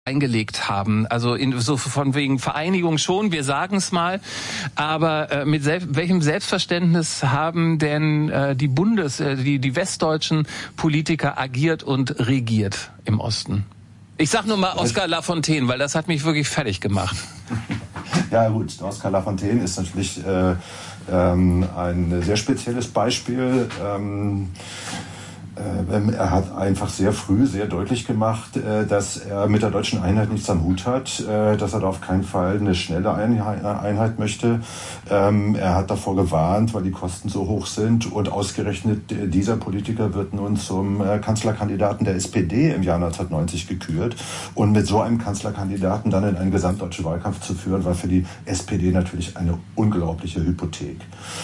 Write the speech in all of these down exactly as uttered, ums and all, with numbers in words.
eingelegt haben. Also in, so von wegen Vereinigung schon, wir sagen es mal. Aber äh, mit sel- welchem Selbstverständnis haben denn äh, die Bundes-, äh, die, die westdeutschen Politiker agiert und regiert im Osten? Ich sag nur mal Oskar Lafontaine, weil das hat mich wirklich fertig gemacht. Ja gut, Oskar Lafontaine ist natürlich äh, ähm, ein sehr spezielles Beispiel. Ähm, Er hat einfach sehr früh sehr deutlich gemacht, dass er mit der deutschen Einheit nichts am Hut hat, dass er da auf keinen Fall eine schnelle Einheit möchte. Er hat davor gewarnt, weil die Kosten so hoch sind, und ausgerechnet dieser Politiker wird nun zum Kanzlerkandidaten der S P D im Jahr neunzehnhundertneunzig gekürt. Und mit so einem Kanzlerkandidaten dann in einen gesamtdeutschen Wahlkampf zu führen, war für die S P D natürlich eine unglaubliche Hypothek.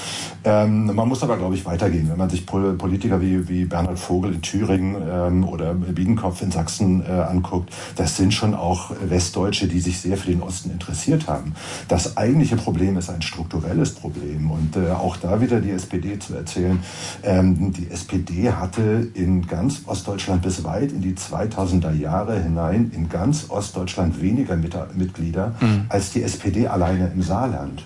Ähm, man muss aber, glaube ich, weitergehen. Wenn man sich Politiker wie, wie Bernhard Vogel in Thüringen ähm, oder Biedenkopf in Sachsen äh, anguckt, das sind schon auch Westdeutsche, die sich sehr für den Osten interessiert haben. Das eigentliche Problem ist ein strukturelles Problem. Und äh, auch da wieder die S P D zu erzählen. Ähm, die S P D hatte in ganz Ostdeutschland bis weit in die zweitausender Jahre hinein in ganz Ostdeutschland weniger Mit- Mitglieder mhm. als die S P D alleine im Saarland.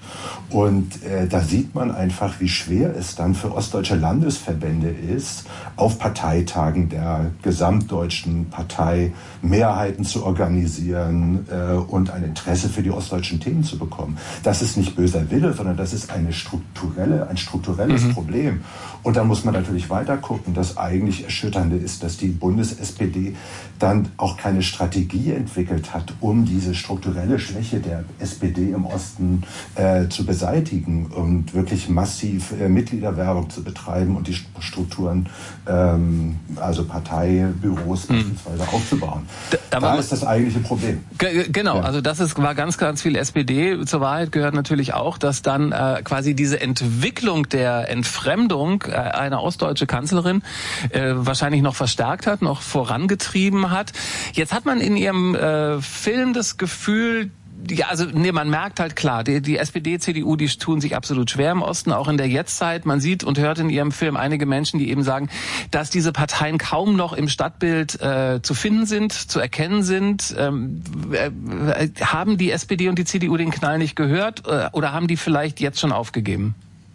Und äh, da sieht man einfach, wie schwer es dann für ostdeutsche Landesverbände ist, auf Parteitagen der gesamtdeutschen Partei Mehrheiten zu organisieren äh, und ein Interesse für die ostdeutschen Themen zu bekommen. Das ist nicht böser Wille, sondern das ist eine strukturelle, ein strukturelles mhm. Problem. Und dann muss man natürlich weiter gucken. Das eigentlich Erschütternde ist, dass die Bundes-S P D dann auch keine Strategie entwickelt hat, um diese strukturelle Schwäche der S P D im Osten äh, zu beseitigen und wirklich massiv äh, Mitgliederwerbung zu betreiben und die Strukturen, ähm, also Parteibüros mhm. beispielsweise aufzubauen. Da, da ist das eigentliche Problem. G- genau, ja. Also das ist, war ganz, ganz viel S P D. Zur Wahrheit gehört natürlich auch, dass dann äh, quasi diese Entwicklung der Entfremdung äh, eine ostdeutsche Kanzlerin äh, wahrscheinlich noch verstärkt hat, noch vorangetrieben hat. Jetzt hat man in ihrem äh, Film das Gefühl, ja, also nee, man merkt halt klar, die, die S P D, C D U, die tun sich absolut schwer im Osten, auch in der Jetztzeit. Man sieht und hört in ihrem Film einige Menschen, die eben sagen, dass diese Parteien kaum noch im Stadtbild äh, zu finden sind, zu erkennen sind. Ähm, äh, haben die S P D und die C D U den Knall nicht gehört äh, oder haben die vielleicht jetzt schon aufgegeben?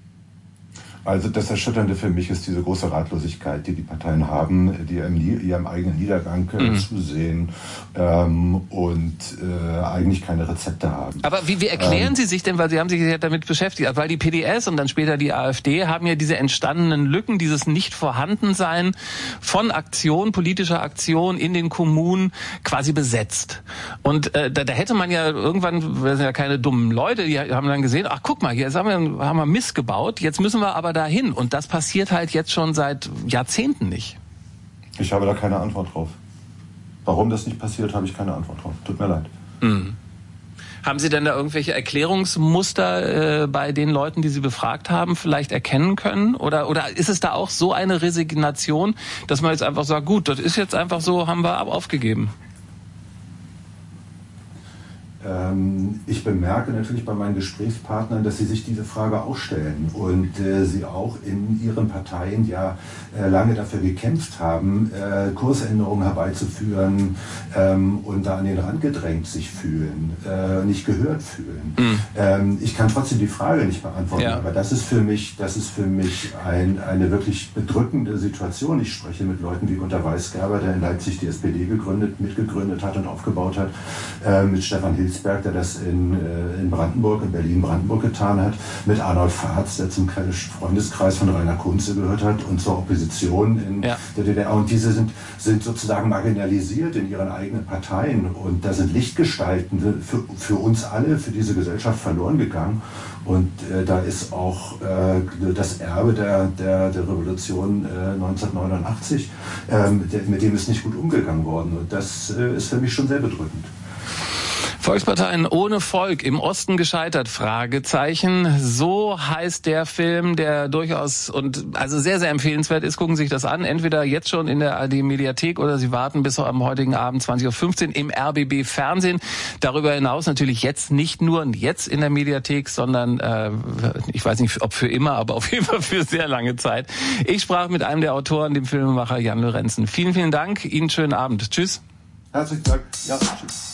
Also das Erschütternde für mich ist diese große Ratlosigkeit, die die Parteien haben, die ihrem, ihrem eigenen Niedergang äh, mhm. zusehen ähm, und äh, eigentlich keine Rezepte haben. Aber wie, wie erklären ähm, Sie sich denn, weil Sie haben sich ja damit beschäftigt, weil die P D S und dann später die AfD haben ja diese entstandenen Lücken, dieses Nicht-Vorhandensein von Aktion, politischer Aktion in den Kommunen quasi besetzt. Und äh, da, da hätte man ja irgendwann, wir sind ja keine dummen Leute, die haben dann gesehen, ach guck mal, hier haben wir, haben wir Mist gebaut, jetzt müssen wir aber dahin. Und das passiert halt jetzt schon seit Jahrzehnten nicht. Ich habe da keine Antwort drauf. Warum das nicht passiert, habe ich keine Antwort drauf. Tut mir leid. Mhm. Haben Sie denn da irgendwelche Erklärungsmuster äh, bei den Leuten, die Sie befragt haben, vielleicht erkennen können? Oder, oder ist es da auch so eine Resignation, dass man jetzt einfach sagt, gut, das ist jetzt einfach so, haben wir aufgegeben? Ich bemerke natürlich bei meinen Gesprächspartnern, dass sie sich diese Frage auch stellen und äh, sie auch in ihren Parteien ja äh, lange dafür gekämpft haben, äh, Kursänderungen herbeizuführen ähm, und da an den Rand gedrängt sich fühlen, äh, nicht gehört fühlen. Mhm. Ähm, ich kann trotzdem die Frage nicht beantworten, ja. aber das ist für mich, das ist für mich ein, eine wirklich bedrückende Situation. Ich spreche mit Leuten wie Gunter Weisgerber, der in Leipzig die S P D gegründet, mitgegründet hat und aufgebaut hat, äh, mit Stefan Hilsberg, der das in, äh, in Brandenburg, in Berlin-Brandenburg getan hat, mit Arnold Fahrz, der zum Freundeskreis von Rainer Kunze gehört hat und zur Opposition in ja. der D D R. Und diese sind, sind sozusagen marginalisiert in ihren eigenen Parteien. Und da sind Lichtgestalten für, für uns alle, für diese Gesellschaft verloren gegangen. Und äh, da ist auch äh, das Erbe der, der, der Revolution äh, neunzehnhundertneunundachtzig, äh, der, mit dem ist nicht gut umgegangen worden. Und das äh, ist für mich schon sehr bedrückend. Volksparteien ohne Volk, im Osten gescheitert, Fragezeichen. So heißt der Film, der durchaus und also sehr, sehr empfehlenswert ist. Gucken Sie sich das an, entweder jetzt schon in der A R D-Mediathek oder Sie warten bis am heutigen Abend zwanzig Uhr fünfzehn im R B B-Fernsehen. Darüber hinaus natürlich jetzt nicht nur jetzt in der Mediathek, sondern äh, ich weiß nicht, ob für immer, aber auf jeden Fall für sehr lange Zeit. Ich sprach mit einem der Autoren, dem Filmemacher Jan Lorenzen. Vielen, vielen Dank. Ihnen schönen Abend. Tschüss. Herzlichen Dank. Ja, tschüss.